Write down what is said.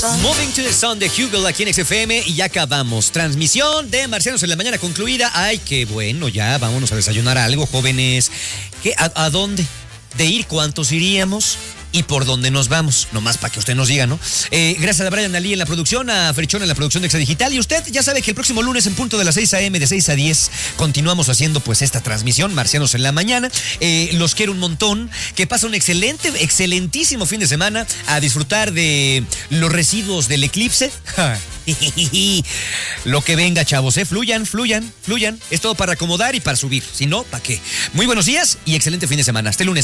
Moving to the Sun de Hugel aquí en XFM y ya acabamos. Transmisión de Marcianos en la Mañana concluida. Ay, qué bueno, ya vámonos a desayunar algo, jóvenes. ¿A dónde? ¿De ir cuántos iríamos? Y por dónde nos vamos, nomás para que usted nos diga, ¿no? Gracias a Brian Ali en la producción, a Ferichón en la producción de Exa Digital. Y usted ya sabe que el próximo lunes en punto de las 6 a.m., de 6 a 10, continuamos haciendo pues esta transmisión, Marcianos en la Mañana. Los quiero un montón. Que pasa un excelentísimo fin de semana a disfrutar de los residuos del eclipse. Lo que venga, chavos, fluyan. Es todo para acomodar y para subir. Si no, ¿para qué? Muy buenos días y excelente fin de semana. Hasta el lunes.